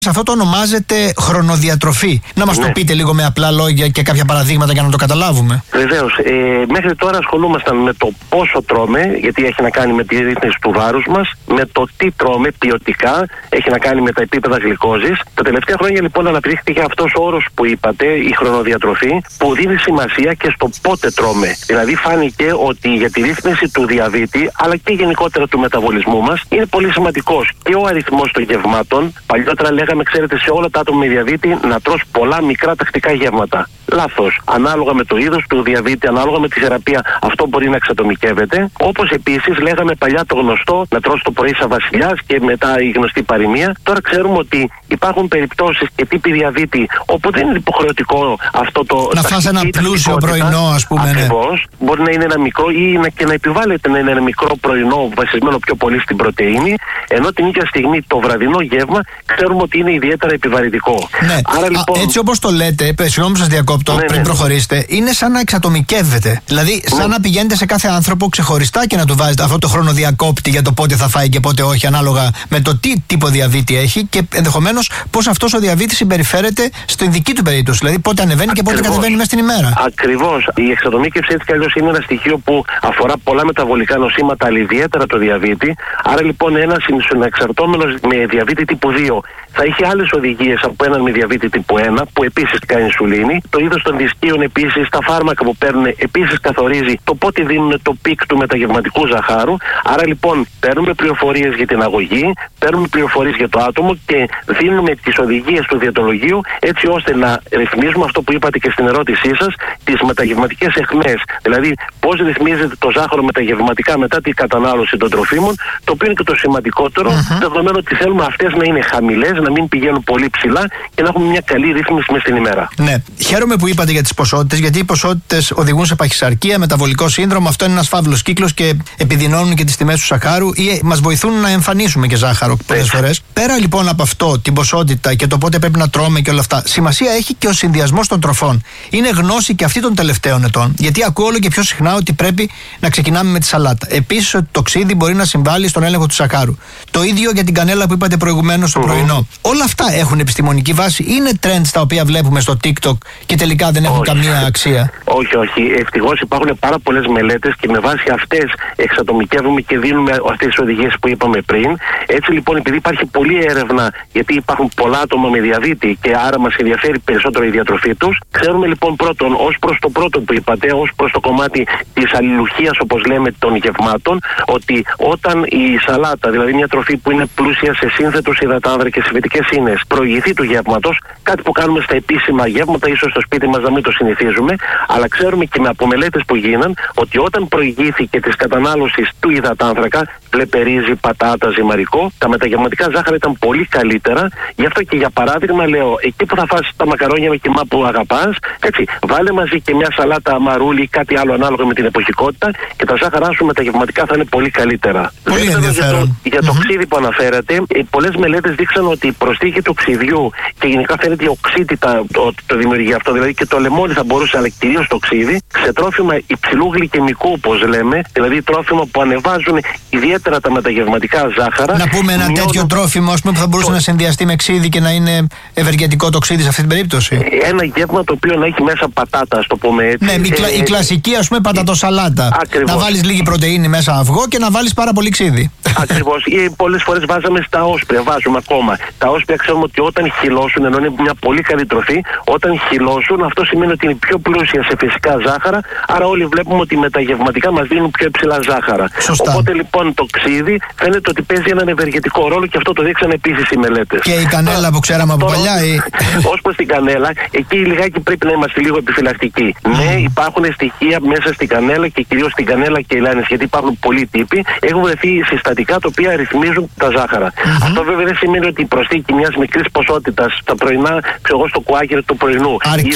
Αυτό το ονομάζεται χρονοδιατροφή. Να μας το πείτε λίγο με απλά λόγια και κάποια παραδείγματα για να το καταλάβουμε. Βεβαίως. Μέχρι τώρα ασχολούμασταν με το πόσο τρώμε, γιατί έχει να κάνει με τη ρύθμιση του βάρους μας, με το τι τρώμε ποιοτικά, έχει να κάνει με τα επίπεδα γλυκόζης. Τα τελευταία χρόνια λοιπόν αναπτύχθηκε αυτός ο όρος που είπατε, η χρονοδιατροφή, που δίνει σημασία και στο πότε τρώμε. Δηλαδή φάνηκε ότι για τη ρύθμιση του διαβήτη, αλλά και γενικότερα του μεταβολισμού μας, είναι πολύ σημαντικός και ο αριθμός των γευμάτων. Παλιότερα λέγαμε, ξέρετε, σε όλα τα άτομα με διαβήτη να τρως πολλά μικρά τακτικά γεύματα. Λάθος. Ανάλογα με το είδος του διαβήτη, ανάλογα με τη θεραπεία, αυτό μπορεί να εξατομικεύεται. Όπως επίσης λέγαμε παλιά το γνωστό να τρως το πρωί σαν βασιλιάς και μετά η γνωστή παροιμία. Τώρα ξέρουμε ότι υπάρχουν περιπτώσεις και τύποι διαβήτη όπου δεν είναι υποχρεωτικό αυτό το. Να φας ένα πλούσιο πρωινό, ας πούμε. Ακριβώς. Ναι. Μπορεί να είναι ένα μικρό ή και να επιβάλλεται να είναι ένα μικρό πρωινό βασισμένο πιο πολύ στην πρωτεΐνη, ενώ την ίδια στιγμή το βραδινό γεύμα ξέρουμε ότι είναι ιδιαίτερα επιβαρυντικό. Ναι. Άρα, λοιπόν, έτσι όπως το λέτε, συγγνώμη που σας διακόπτω, πριν προχωρήσετε, είναι σαν να εξατομικεύεται. Δηλαδή, σαν να πηγαίνετε σε κάθε άνθρωπο ξεχωριστά και να του βάζετε αυτό το χρόνο διακόπτη για το πότε θα φάει και πότε όχι, ανάλογα με το τι τύπο διαβήτη έχει και ενδεχομένως πώς αυτός ο διαβήτης συμπεριφέρεται στην δική του περίπτωση. Δηλαδή, πότε ανεβαίνει και πότε κατεβαίνει μέσα στην ημέρα. Ακριβώς. Η εξατομίκευση έτσι κι αλλιώς είναι ένα στοιχείο που αφορά πολλά μεταβολικά νοσήματα, αλλά ιδιαίτερα το διαβήτη. Άρα, λοιπόν, ένας εξαρτώμενος με διαβήτη τύπου 2 θα είχε άλλες οδηγίες από έναν με διαβήτη τύπου 1, που επίσης κάνει ινσουλίνη. Το είδος των δισκίων επίσης, τα φάρμακα που παίρνουν επίσης καθορίζει το πότε δίνουν το πικ του μεταγευματικού ζαχάρου. Άρα λοιπόν παίρνουμε πληροφορίες για την αγωγή, παίρνουμε πληροφορίες για το άτομο και δίνουμε τις οδηγίες του διαιτολογίου έτσι ώστε να ρυθμίζουμε αυτό που είπατε και στην ερώτησή σας, τις μεταγευματικές αιχμές. Δηλαδή πώς ρυθμίζεται το ζάχαρο μεταγευματικά μετά την κατανάλωση των τροφίμων, το οποίο είναι και το σημαντικότερο, δεδομένου ότι θέλουμε αυτές να είναι χαμηλές, να μην πηγαίνουν πολύ ψηλά και να έχουμε μια καλή ρύθμιση μέσα στην ημέρα. Ναι. Χαίρομαι που είπατε για τις ποσότητες, γιατί οι ποσότητες οδηγούν σε παχυσαρκία, μεταβολικό σύνδρομο. Αυτό είναι ένας φαύλος κύκλος και επιδεινώνουν και τις τιμές του σακχάρου ή μας βοηθούν να εμφανίσουμε και ζάχαρο πολλές φορές. Πέρα λοιπόν από αυτό, την ποσότητα και το πότε πρέπει να τρώμε και όλα αυτά, σημασία έχει και ο συνδυασμός των τροφών. Είναι γνώση και αυτή των τελευταίων ετών, γιατί ακούω όλο και πιο συχνά ότι πρέπει να ξεκινάμε με τη σαλάτα. Επίσης, ότι το ξύδι μπορεί να συμβάλλει στον έλεγχο του σακχάρου. Το ίδιο για την κανέλα που είπατε προηγουμένως στο πρωινό. Όλα αυτά έχουν επιστημονική βάση, είναι trends τα οποία βλέπουμε στο TikTok και τελικά δεν έχουν καμία αξία? Όχι. Ευτυχώς υπάρχουν πάρα πολλές μελέτες και με βάση αυτές εξατομικεύουμε και δίνουμε αυτές τις οδηγίες που είπαμε πριν. Έτσι λοιπόν, επειδή υπάρχει πολλή έρευνα, γιατί υπάρχουν πολλά άτομα με διαβήτη και άρα μας ενδιαφέρει περισσότερο η διατροφή τους, ξέρουμε λοιπόν πρώτον, ως προς το πρώτο που είπατε, ως προς το κομμάτι της αλληλουχίας, όπως λέμε, των γευμάτων, ότι όταν η σαλάτα, δηλαδή μια τροφή που είναι πλούσια σε σύνθετους υδατάνθρακες και σε φυτικές ίνες, προηγηθεί του γεύματος, κάτι που κάνουμε στα επίσημα γεύματα, ίσως στο σπίτι μας να μην το συνηθίζουμε, αλλά ξέρουμε και από μελέτες που γίναν ότι όταν προηγήθηκε της κατανάλωσης του υδατάνθρακα, ρύζι, πατάτα, ζυμαρικό, τα μεταγευματικά ζάχαρα ήταν πολύ καλύτερα. Γι' αυτό και για παράδειγμα λέω, εκεί που θα φας τα μακαρόνια με κιμά που αγαπάς, έτσι, βάλε μαζί και μια σαλάτα μαρούλι ή κάτι άλλο ανάλογα με την εποχικότητα και τα ζάχαρά σου μεταγευματικά θα είναι πολύ καλύτερα. Πολύ ενδιαφέρον. Για το ξύδι που αναφέρατε, πολλές μελέτες δείξαν ότι η προσθήκη του ξυδιού και γενικά φαίνεται η οξύτητα το δημιουργεί αυτό, δηλαδή και το λεμόνι θα μπορούσε, αλλά κυρίως το ξύδι, σε τρόφιμα υψηλού γλυκαιμικού, όπως λέμε, δηλαδή τρόφιμα που ανεβάζουν ιδιαίτερα τα μεταγευματικά ζάχαρα. Να πούμε ένα τέτοιο τρόφιμο, ας πούμε, που θα μπορούσε να συνδυαστεί με ξύδι και να είναι ευεργετικό το ξύδι σε αυτή την περίπτωση. Ένα γεύμα το οποίο να έχει μέσα πατάτα, ας το πούμε έτσι. Ναι, η κλασική, ας πούμε, πατατοσαλάτα. Να βάλεις λίγη πρωτεΐνη μέσα αυγό και να βάλεις πάρα πολύ ξύδι. Ακριβώς. Πολλές φορές βάζαμε στα όσπρια, βάζουμε ακόμα. Τα όσπρια ξέρουμε ότι όταν χυλώσουν, ενώ είναι μια πολύ καλή τροφή, όταν χυλώσουν, αυτό σημαίνει ότι είναι πιο πλούσια σε φυσικά ζάχαρα. Άρα, όλοι βλέπουμε ότι μεταγευματικά μας δίνουν πιο υψηλά ζάχαρα. Σωστά. Οπότε λοιπόν το ξύδι φαίνεται ότι παίζει έναν ευεργετικό ρόλο και αυτό το δείξαν επίσης οι μελέτες. Και η κανέλα που ξέραμε από παλιά. Ως προς την κανέλα, εκεί λιγάκι πρέπει να είμαστε λίγο επιφυλακτικοί. Ναι, υπάρχουν στοιχεία μέσα στην κανέλα και κυρίως στην κανέλα και ελάνες, γιατί υπάρχουν πολλοί τύποι. Έχουν βρεθεί συστατικά τα οποία ρυθμίζουν τα ζάχαρα. Αυτό βέβαια δεν σημαίνει ότι η προσθήκη μιας μικρής ποσότητας στα πρωινά, ξέρω εγώ, στο κουάκερ του πρωινού. Αρκεί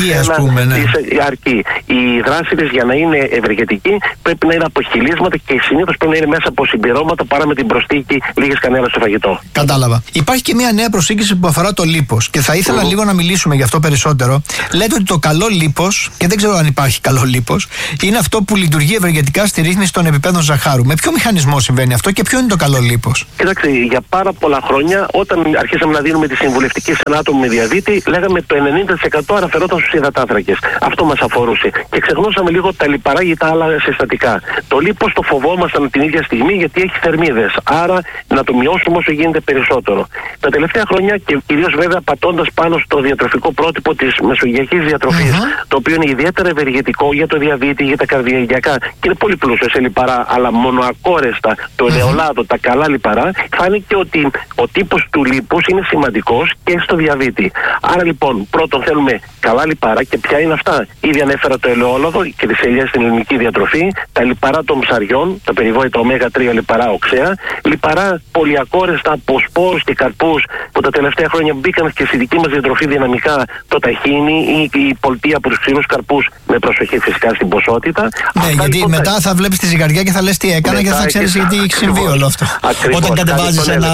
Αρκεί, ας πούμε, ναι. Αρκεί. Η δράση της για να είναι ευεργετική πρέπει να είναι από χυλίσματα και συνήθως πρέπει να είναι μέσα από συμπληρώματα παρά με την προσθήκη λίγης κανέλας στο φαγητό. Κατάλαβα. Υπάρχει και μια νέα προσήγηση που αφορά το λίπος και θα ήθελα λίγο να μιλήσουμε γι' αυτό περισσότερο. Λέτε ότι το καλό λίπος, και δεν ξέρω αν υπάρχει καλό λίπος, είναι αυτό που λειτουργεί ευεργετικά στη ρύθμιση των επιπέδων ζαχάρου. Με ποιο μηχανισμό συμβαίνει αυτό και ποιο είναι το καλό λίπος? Κοιτάξτε, για πάρα πολλά χρόνια, όταν αρχίσαμε να δίνουμε τη συμβουλευτική σε ένα άτομο με διαβήτη, λέγαμε το 90% αναφερόταν στους υδατάνθρακες. Αυτό μας αφορούσε. Και ξεχνούσαμε λίγο τα λιπαρά ή τα άλλα συστατικά. Το λίπος το φοβόμασταν την ίδια στιγμή γιατί έχει θερμίδες. Άρα να το μειώσουμε όσο γίνεται περισσότερο. Τα τελευταία χρόνια και κυρίως βέβαια πατώντας πάνω στο διατροφικό πρότυπο της μεσογειακής διατροφής, το οποίο είναι ιδιαίτερα ευεργετικό για το διαβήτη, για τα καρδιαγγειακά και είναι πολύ πλούσιο σε λιπαρά, αλλά μονοακόρεστα, το ελαιολάδο, τα καλά λιπαρά, φάνηκε ότι ο τύπος του λίπους είναι σημαντικός και στο διαβήτη. Άρα λοιπόν, πρώτον θέλουμε καλά λιπαρά και ποια είναι αυτά? Ήδη ανέφερα το ελαιόλαδο και τις ελιές στην ελληνική διατροφή, τα λιπαρά των ψαριών, τα περιβόητα ω3 λιπαρά οξέα, λιπαρά πολυακόρεστα από σπόρους και καρπούς που τα τελευταία χρόνια μπήκαν και στη δική μας διατροφή δυναμικά, το ταχίνι ή η πολτεία από τους ξηρούς καρπούς, με προσοχή φυσικά στην ποσότητα. Ναι, αυτά, γιατί λοιπόν, μετά θα βλέπεις τη ζυγαριά και θα λες τι έκανα και θα ξέρεις γιατί έχει συμβεί όλο αυτό. Ακριβώς, όταν κατεβάζεις ένα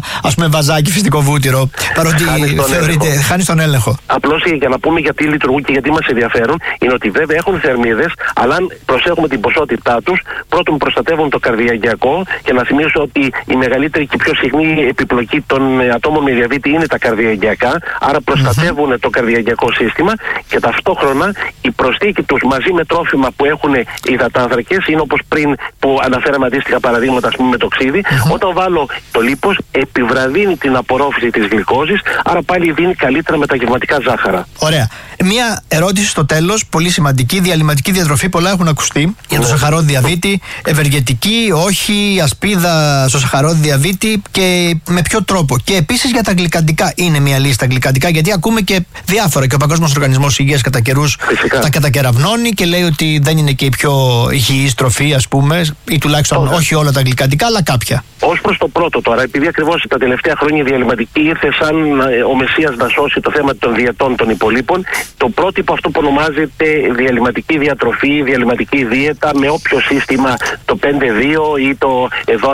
βαζάκι φυστικό βούτυρο, παρότι χάνεις τον έλεγχο. Απλώς για να πούμε γιατί λειτουργούν και γιατί μας ενδιαφέρουν, είναι ότι βέβαια έχουν θερμίδες, αλλά αν προσέχουμε την ποσότητά τους, πρώτον προστατεύουν το καρδιαγγειακό, και να θυμίσω ότι η μεγαλύτερη και πιο συχνή επιπλοκή των ατόμων με διαβήτη είναι τα καρδιαγγειακά, άρα προστατεύουν το καρδιαγγειακό σύστημα, και ταυτόχρονα η προσθήκη τους μαζί με τρόφιμα που έχουν υδατάνθρακες είναι όπως πριν που αναφέραμε αντίστοιχα παραδείγματα, ας πούμε με το ξύδι. Όταν βάλω το λίπος, επιβραδύνει την απορρόφηση της γλυκόζης, άρα πάλι δίνει καλύτερα μεταγευματικά ζάχαρα. Ωραία. Μία ερώτηση στο τέλος, πολύ σημαντική. Διαλυματική διατροφή, πολλά έχουν ακουστεί για το σαχαρόδι διαβήτη. Ευεργετική, όχι, ασπίδα στο σαχαρόδι διαβήτη και με ποιο τρόπο? Και επίσης για τα γλυκαντικά, είναι μια λύση τα γλυκαντικά? Γιατί ακούμε και διάφορα και ο Παγκόσμιος Οργανισμός Υγείας κατά καιρούς τα κατακεραυνώνει και λέει ότι δεν είναι και η πιο υγιής τροφή, ας πούμε, ή τουλάχιστον όχι όλα τα γλυκαντικά, αλλά κάποια. Ως προς το πρώτο τώρα, επειδή ακριβώς τα τελευταία χρόνια η διαλυματική ήρθε σαν ο Μεσσίας να σώσει το θέμα των διαιτών των υπολείπων, το πρότυπο αυτό που ονομάζεται διαλυματική διατροφή, διαλυματική δίαιτα, με όποιο σύστημα, το 5-2 ή το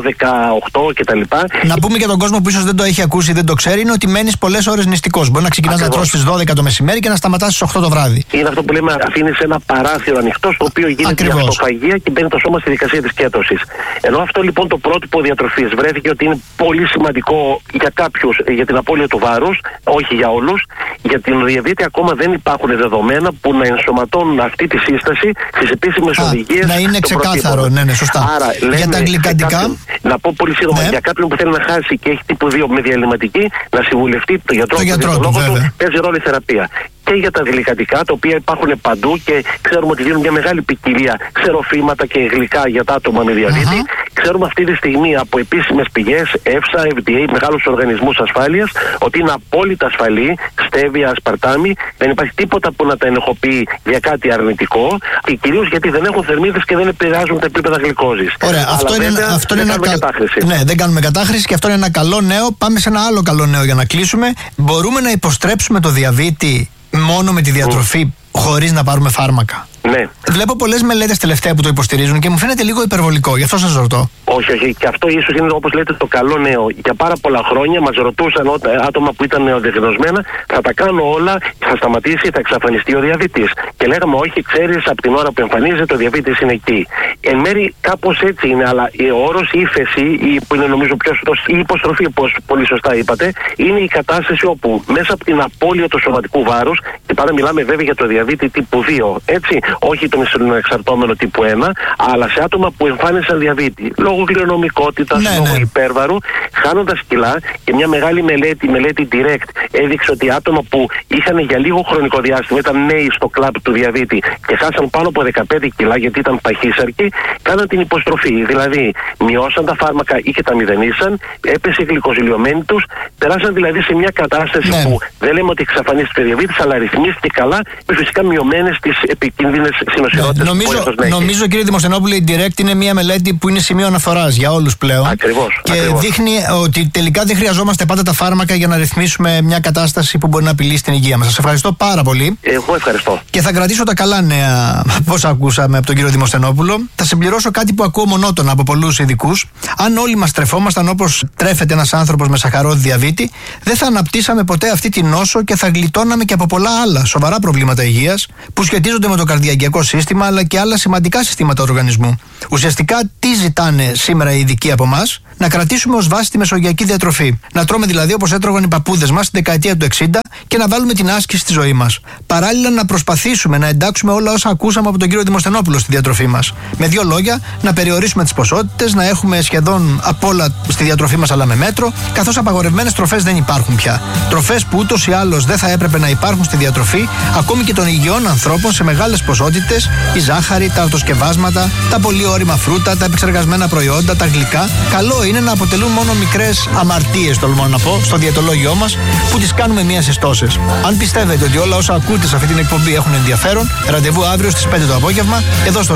12-8 κτλ. Να πούμε για τον κόσμο που ίσως δεν το έχει ακούσει, δεν το ξέρει, είναι ότι μένεις πολλές ώρες νηστικός. Μπορεί να ξεκινάς να τρως στις 12 το μεσημέρι και να σταματάς στις 8 το βράδυ. Είναι αυτό που λέμε, αφήνεις ένα παράθυρο ανοιχτό, στο οποίο γίνεται η αυτοφαγία και μπαίνει το σώμα στη δικασία της κέτωσης. Ενώ αυτό λοιπόν το πρότυπο διατροφής βρέθηκε ότι είναι πολύ σημαντικό για κάποιους για την απώλεια του βάρους, όχι για όλους. Για την διαβήτη ακόμα δεν υπάρχουν δεδομένα που να ενσωματώνουν αυτή τη σύσταση στις επίσημες οδηγίες. Να είναι ξεκάθαρο, ναι, σωστά. Άρα, για τα γλυκαντικά. Να πω πολύ σύντομα, για κάποιον που θέλει να χάσει και έχει τύπου 2 με διαλυματική, να συμβουλευτεί το γιατρό του, παίζει ρόλο η θεραπεία. Και για τα γλυκαντικά, τα οποία υπάρχουν παντού και ξέρουμε ότι δίνουν μια μεγάλη ποικιλία ξεροφήματα και γλυκά για τα άτομα με διαβήτη. Ξέρουμε αυτή τη στιγμή από επίσημες πηγές, EFSA, FDA, μεγάλους οργανισμούς ασφάλειας, ότι είναι απόλυτα ασφαλή, στέβια, ασπαρτάμι, δεν υπάρχει τίποτα που να τα ενοχοποιεί για κάτι αρνητικό, και κυρίως γιατί δεν έχουν θερμίδες και δεν επηρεάζουν τα επίπεδα γλυκόζης. Ωραία, αυτό είναι ναι, δεν κάνουμε κατάχρηση και αυτό είναι ένα καλό νέο. Πάμε σε ένα άλλο καλό νέο για να κλείσουμε. Μπορούμε να υποστρέψουμε το διαβήτη μόνο με τη διατροφή, χωρίς να πάρουμε φάρμακα? Ναι. Βλέπω πολλές μελέτες τελευταία που το υποστηρίζουν και μου φαίνεται λίγο υπερβολικό, γι' αυτό σας ρωτώ. Όχι. Και αυτό ίσως είναι, όπως λέτε, το καλό νέο. Για πάρα πολλά χρόνια μας ρωτούσαν άτομα που ήταν νεοδιαγνωσμένα, θα τα κάνω όλα, θα σταματήσει, θα εξαφανιστεί ο διαβήτης. Και λέγαμε, όχι, ξέρεις, από την ώρα που εμφανίζεται ο διαβήτης είναι εκεί. Εν μέρει κάπως έτσι είναι, αλλά ο όρος ύφεση, που είναι νομίζω πιο σωστός, η υποστροφή, όπως πολύ σωστά είπατε, είναι η κατάσταση όπου μέσα από την απώλεια του σωματικού βάρους, και πάντα μιλάμε βέβαια για το διαβήτη τύπου 2, έτσι, όχι τον ισουλινοεξαρτώμενο τύπου 1, αλλά σε άτομα που εμφάνισαν διαβήτη λόγω κληρονομικότητας, λόγω υπέρβαρου, χάνοντας κιλά. Και μια μεγάλη μελέτη, η μελέτη Direct, έδειξε ότι άτομα που είχαν για λίγο χρονικό διάστημα, ήταν νέοι στο κλαμπ του διαβήτη και χάσαν πάνω από 15 κιλά γιατί ήταν παχύσαρκοι, κάναν την υποστροφή. Δηλαδή, μειώσαν τα φάρμακα ή και τα μηδενίσαν, έπεσε η γλυκοζηλιωμένη τους, περάσαν δηλαδή σε μια κατάσταση που δεν λέμε ότι εξαφανίστηκε ο διαβήτης, αλλά ρυθμίστηκε καλά, με φυσικά μειωμένες τις επικίνδυνες Έλληνες συνοσιρώτες. Νομίζω, κύριε Δημοσθενόπουλε, η Direct είναι μια μελέτη που είναι σημείο αναφοράς για όλους πλέον. Ακριβώς. Και δείχνει ότι τελικά δεν χρειαζόμαστε πάντα τα φάρμακα για να ρυθμίσουμε μια κατάσταση που μπορεί να απειλήσει την υγεία μας. Σας ευχαριστώ πάρα πολύ. Εγώ ευχαριστώ. Και θα κρατήσω τα καλά νέα, πώς ακούσαμε από τον κύριο Δημοσθενόπουλο. Θα συμπληρώσω κάτι που ακούω μονότονα από πολλούς ειδικούς. Αν όλοι μας τρεφόμασταν όπως τρέφεται ένας άνθρωπος με σαχαρόδι διαβήτη, δεν θα αναπτύσσαμε ποτέ αυτή τη νόσο και θα γλιτώναμε και από πολλά άλλα σοβαρά προβλήματα υγείας που σχετίζονται με το καρδιαγγειακό σύστημα αλλά και άλλα σημαντικά συστήματα του οργανισμού. Ουσιαστικά, τι ζητάνε σήμερα οι ειδικοί από εμάς? Να κρατήσουμε ως βάση τη μεσογειακή διατροφή. Να τρώμε δηλαδή όπως έτρωγαν οι παππούδες μας στην δεκαετία του 60 και να βάλουμε την άσκηση στη ζωή μας. Παράλληλα, να προσπαθήσουμε να εντάξουμε όλα όσα ακούσαμε από τον κύριο Δημοσθενόπουλο στη διατροφή μας. Με δύο λόγια, να περιορίσουμε τις ποσότητες, να έχουμε σχεδόν απ' όλα στη διατροφή μας αλλά με μέτρο, καθώς απαγορευμένες τροφές δεν υπάρχουν πια. Τροφές που ούτως ή άλλως δεν θα έπρεπε να υπάρχουν στη διατροφή, ακόμη και των υγιών ανθρώπων σε μεγάλες ποσότητες, η ζάχαρη, τα αρτοσκευάσματα, τα πολύ ώριμα φρούτα, τα επεξεργασμένα προϊόντα, τα γλυκά. Καλό είναι να αποτελούν μόνο μικρές αμαρτίες, τολμώ να πω, στο διαιτολόγιό μας, που τις κάνουμε μία στις τόσες. Αν πιστεύετε ότι όλα όσα ακούτε σε αυτή την εκπομπή έχουν ενδιαφέρον, ραντεβού αύριο στις 5 το απόγευμα, εδώ στο